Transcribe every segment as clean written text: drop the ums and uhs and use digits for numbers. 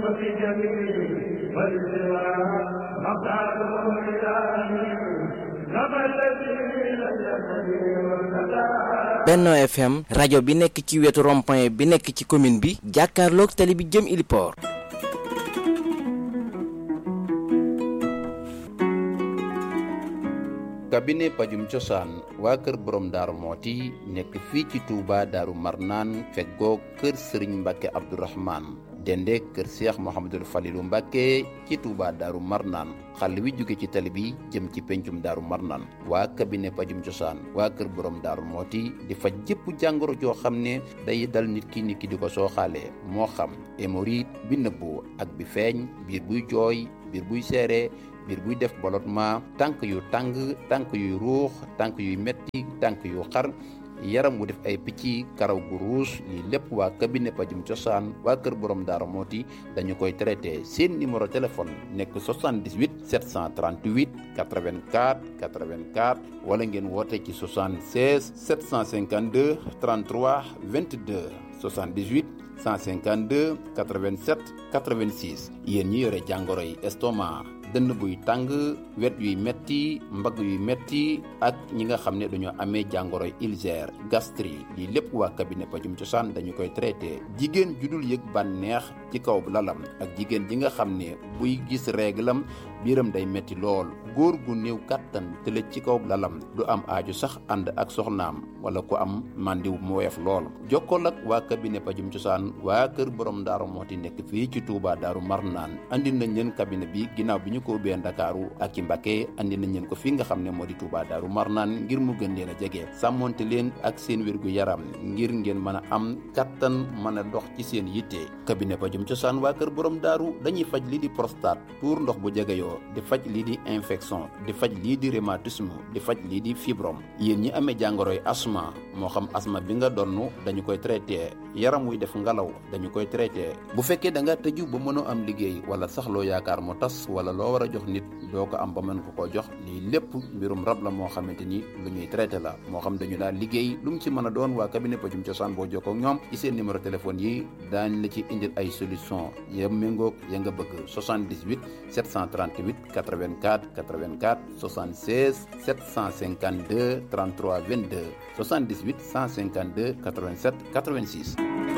Benno FM rajo bi nekk ci wetu rond-point bi nekk ci commune bi jàkkaarloog tali bi jëm Iliport. cabinet pajum cosaan waa kër borom daaru mooti nekk fii ci Touba daaru Marnaan feggoo kër Serigne Mbacke Abdourahmane dende kër Cheikh Mouhamadul Falilou Mbacke ci Touba daaru Marnaan xàll wi jóge ci tali bi jëm ci pencum daaru Marnaan waa cabinet pajum cosaan waa kër borom daaru mooti di faj jëpp jàngoro joo xam ne day dal nit ki di ko sooxaalee moo xam hémorroïde bi nëbbu ak bi feeñ biir buy jooy biir buy seere biir buy def ballottement tànk yu tàng tànk yuy ruux tànk yuy metti tànk yu xar yaram wu def ay picc karaw gu ruus lii lépp waa cabinet pajum cosaan waa kër borom daara mooti dañu koy traité seen numéro téléphone nekk 78 738 84 84 wala ngeen woote ci 76 752 33 22 78 152 87 86 yéen ñi yore jàngoro yi estomac dënn buy tàng wet yuy metti mbagg yuy metti ak ñi nga xam ne dañoo amee jàngoro ulcère gastrique lii lépp waa cabinet pajum cosaan dañu koy traité jigéen ju dul yëg bànneex ci kaw lalam ak jigéen ji nga xam ne buy gis réglam biiram day metti lool góor gu néew kàttan tëlëj ci kaw lalam du am aaju sax ànd ak soxnaam wala ku am màndiw mu weef lool jokkool ak waa cabinet pajum cosaan waa kër borom daaru mooti nekk fii ci Touba daaru Marnaan andi nañ leen cabinet bi ginnaaw bi ñu ko ubbee Ndakaaru ak ci Mbacké andi nañ leen ko fii nga xam ne moo di Touba daaru Marnaan ngir mu gën leen a jege sàmmonte leen ak seen wérgu yaram ngir ngeen mën a am kattan mën a dox ci seen yitte cabinet pajum cosaan waa kër borom daaru dañuy faj lii di prostate tuur ndox bu jegeyoo di faj lii di infection di faj lii di rhumatisme di faj lii di fibrome yéen ñi amee jàngoroy asma moo xam asma bi nga donnu dañu koy traité yaram wuy def ngalaw dañu koy traité bu fekkee da nga tëju ba mënoo am liggéey wala sax loo yaakaar mu tas wala loo war a jox nit doo ko am ba mën ko koo jox lii lépp mbirum rab la moo xamante ni lu ñuy traité la moo xam dañu daal liggéey lu mu ci mën a doon waa cabinet pajum cosaan boo jokkoo ak ñoom ci seen numéro téléphone yi daañ la ci indil ay solution ya méngoog ya nga bëgg 78 738 84 84 76 752 33 22 78 152 87 86.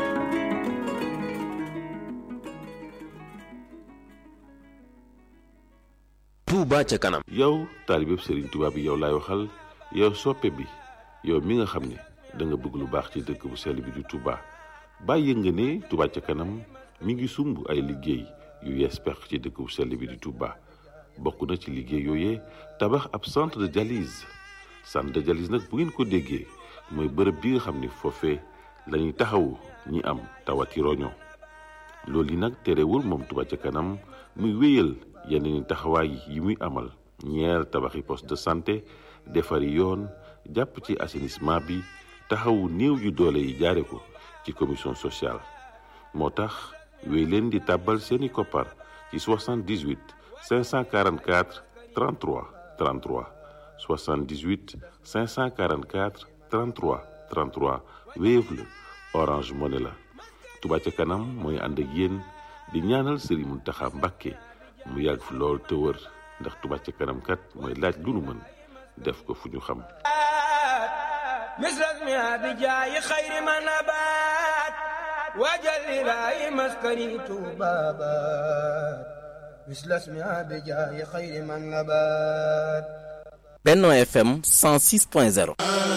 Touba ca kanam. yow taalibeb Serigne Touba bi yow laay waxal yow soppe bi yow mi nga xam ne da nga bëgg lu baax ci dëkk bu sell bi di Touba bàyyi nga ne Touba ca kanam mi ngi sumb ay liggéey yu yees peq ci dëkk bu sell bi di Touba bokk na ci liggéey yooyee tabax ab centre de dialyse nag bu ngeen ko déggee mooy bërëb bi nga xam ne foofee la ñuy taxawu ñi am tawati roño loolu yi nag terewul moom Touba ca kanam muy wéyal yeneen taxawaay yi muy amal ñeer tabaxi poste de santé defari yoon jàpp ci assainissement bi taxawu néew yu doole yi jaare ko ci commission sociale moo tax wéy leen di tàbbal seeni koppar ci 78 544 33 33 78 544 33 33 Wave la Orange Money la Touba ca kanam mooy ànd ak yéen di ñaanal Serigne Mountakha Mbacké mu yàgg fi lool te wër ndax Touba ca kanam kat mooy laaj lu nu mën def ko fu ñu xam misras mi abijaayi xayri ma nabaat wajal ilaahi maskani tuubaabaat misras mi abijaayi xayri ma nabaat Benno FM 106.0